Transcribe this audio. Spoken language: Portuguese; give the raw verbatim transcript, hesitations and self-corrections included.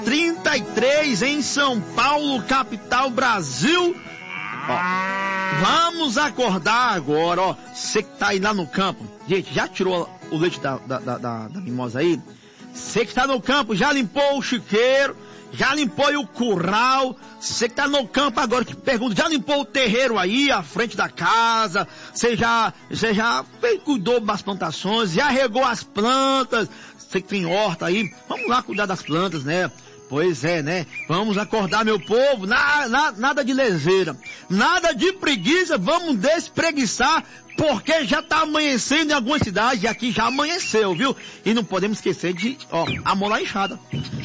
trinta e três em São Paulo, capital, Brasil. Ó, vamos acordar agora, ó. Você que tá aí lá no campo, gente, já tirou o leite da, da, da, da, da mimosa aí? Você que tá no campo, já limpou o chiqueiro, já limpou o curral. Você que tá no campo agora, que pergunta, já limpou o terreiro aí, à frente da casa? Você já, você já cuidou das plantações, já regou as plantas? Você que tem horta aí, vamos lá cuidar das plantas, né? Pois é, né? Vamos acordar, meu povo. Na, na, nada de leseira, nada de preguiça. Vamos despreguiçar, porque já tá amanhecendo em algumas cidades. E aqui já amanheceu, viu? E não podemos esquecer de, ó, amolar a enxada.